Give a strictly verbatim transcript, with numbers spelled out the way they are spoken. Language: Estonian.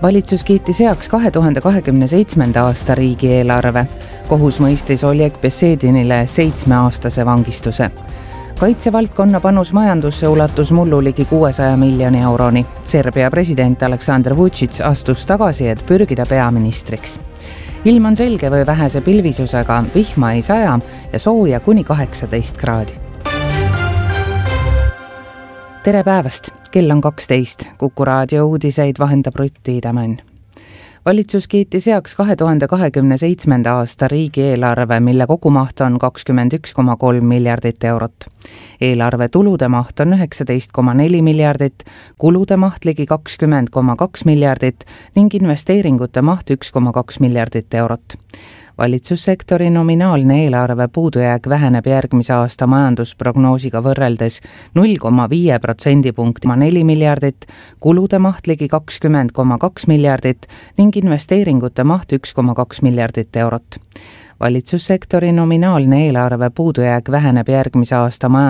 Valitsus kiitis heaks kahe tuhande kahekümne seitsmenda aasta riigieelarve. Kohus mõistis Oleg Besedinile seitsmeaastase vangistuse. Kaitsevaldkonna panus majandusse ulatus mullu ligi kuuesaja miljoni euroni. Serbia president Aleksandar Vučić astus tagasi, et pürgida peaministriks. Ilm on selge või vähese pilvisusega, vihma ei saja ja sooja kuni kaheksateist kraadi. Tere päevast! Kell on kaksteist. Kuku raadio uudiseid vahendab Rutti Idamann. Valitsus kiitis heaks kahe tuhande kahekümne seitsmenda aasta riigieelarve, mille kogumaht on kakskümmend üks koma kolm miljardit eurot. Eelarve tulude maht on üheksateist koma neli miljardit, kulude maht ligi kakskümmend koma kaks miljardit ning investeeringute maht üks koma kaks miljardit eurot. Valitsussektori nominaalne eelarve puudujääk väheneb järgmise aasta majandusprognoosiga võrreldes null koma viis protsendipunkti neli miljardit, kulude maht ligi kakskümmend koma kaks miljardit ning investeeringute maht üks koma kaks miljardit eurot. Valitsussektori nominaalne eelarve puudujääk väheneb järgmise aasta majandusprognoosiga